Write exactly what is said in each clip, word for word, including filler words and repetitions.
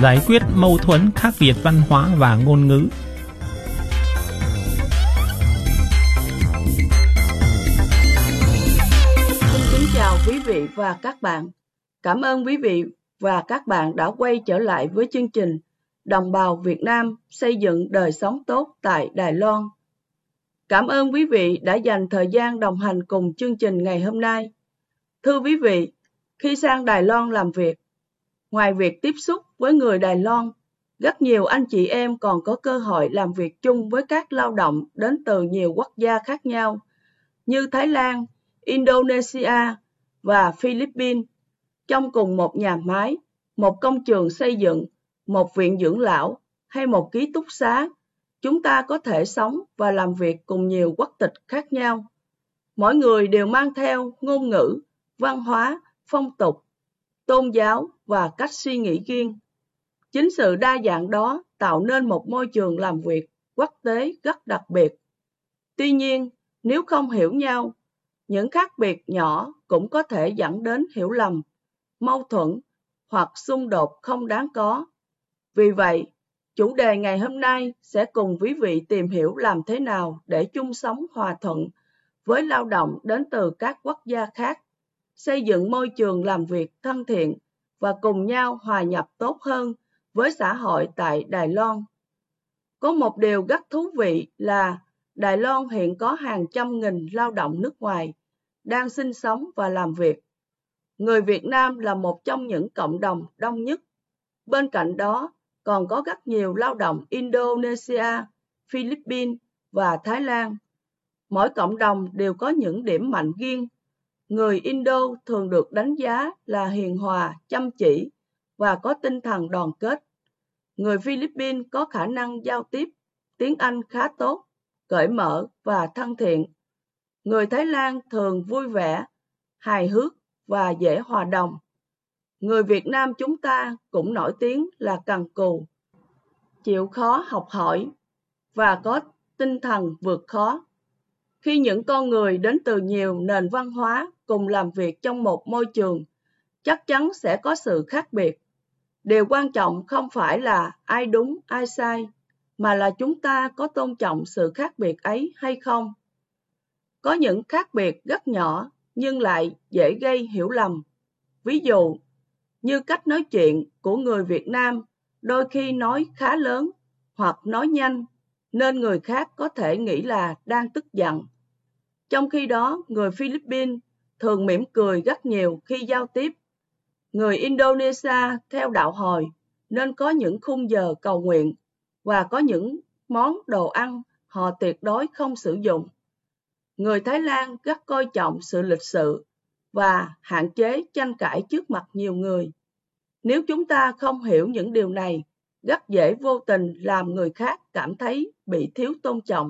giải quyết mâu thuẫn khác biệt văn hóa và ngôn ngữ. Xin kính chào quý vị và các bạn. Cảm ơn quý vị và các bạn đã quay trở lại với chương trình Đồng bào Việt Nam xây dựng đời sống tốt tại Đài Loan. Cảm ơn quý vị đã dành thời gian đồng hành cùng chương trình ngày hôm nay. Thưa quý vị, khi sang Đài Loan làm việc, ngoài việc tiếp xúc với người Đài Loan, rất nhiều anh chị em còn có cơ hội làm việc chung với các lao động đến từ nhiều quốc gia khác nhau như Thái Lan, Indonesia và Philippines trong cùng một nhà máy, một công trường xây dựng, một viện dưỡng lão hay một ký túc xá. Chúng ta có thể sống và làm việc cùng nhiều quốc tịch khác nhau. Mỗi người đều mang theo ngôn ngữ, văn hóa, phong tục, tôn giáo và cách suy nghĩ riêng. Chính sự đa dạng đó tạo nên một môi trường làm việc quốc tế rất đặc biệt. Tuy nhiên, nếu không hiểu nhau, những khác biệt nhỏ cũng có thể dẫn đến hiểu lầm, mâu thuẫn hoặc xung đột không đáng có. Vì vậy, chủ đề ngày hôm nay sẽ cùng quý vị tìm hiểu làm thế nào để chung sống hòa thuận với lao động đến từ các quốc gia khác, xây dựng môi trường làm việc thân thiện và cùng nhau hòa nhập tốt hơn với xã hội tại Đài Loan. Có một điều rất thú vị là Đài Loan hiện có hàng trăm nghìn lao động nước ngoài đang sinh sống và làm việc. Người Việt Nam là một trong những cộng đồng đông nhất. Bên cạnh đó, còn có rất nhiều lao động Indonesia, Philippines và Thái Lan. Mỗi cộng đồng đều có những điểm mạnh riêng. Người Indo thường được đánh giá là hiền hòa, chăm chỉ và có tinh thần đoàn kết. Người Philippines có khả năng giao tiếp tiếng Anh khá tốt, cởi mở và thân thiện. Người Thái Lan thường vui vẻ, hài hước và dễ hòa đồng. Người Việt Nam chúng ta cũng nổi tiếng là cần cù, chịu khó học hỏi và có tinh thần vượt khó. Khi những con người đến từ nhiều nền văn hóa cùng làm việc trong một môi trường, chắc chắn sẽ có sự khác biệt. Điều quan trọng không phải là ai đúng, ai sai, mà là chúng ta có tôn trọng sự khác biệt ấy hay không. Có những khác biệt rất nhỏ nhưng lại dễ gây hiểu lầm. Ví dụ, như cách nói chuyện của người Việt Nam đôi khi nói khá lớn hoặc nói nhanh, nên người khác có thể nghĩ là đang tức giận. Trong khi đó, người Philippines thường mỉm cười rất nhiều khi giao tiếp. Người Indonesia theo đạo Hồi nên có những khung giờ cầu nguyện và có những món đồ ăn họ tuyệt đối không sử dụng. Người Thái Lan rất coi trọng sự lịch sự và hạn chế tranh cãi trước mặt nhiều người. Nếu chúng ta không hiểu những điều này, rất dễ vô tình làm người khác cảm thấy bị thiếu tôn trọng.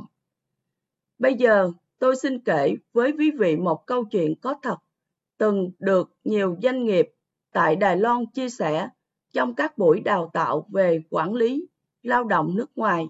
Bây giờ, tôi xin kể với quý vị một câu chuyện có thật, từng được nhiều doanh nghiệp tại Đài Loan chia sẻ trong các buổi đào tạo về quản lý lao động nước ngoài.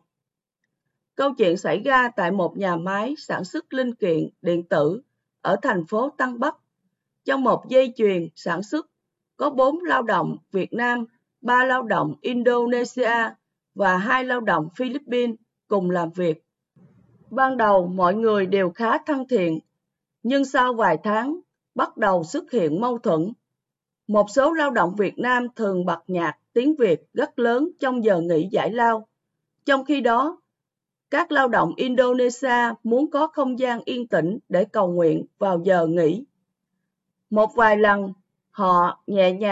Câu chuyện xảy ra tại một nhà máy sản xuất linh kiện điện tử ở thành phố Tân Bắc. Trong một dây chuyền sản xuất, có bốn lao động Việt Nam, ba lao động Indonesia và hai lao động Philippines cùng làm việc. Ban đầu mọi người đều khá thân thiện, nhưng sau vài tháng bắt đầu xuất hiện mâu thuẫn. Một số lao động Việt Nam thường bật nhạc tiếng Việt rất lớn trong giờ nghỉ giải lao. Trong khi đó, các lao động Indonesia muốn có không gian yên tĩnh để cầu nguyện vào giờ nghỉ. Một vài lần, họ nhẹ nhàng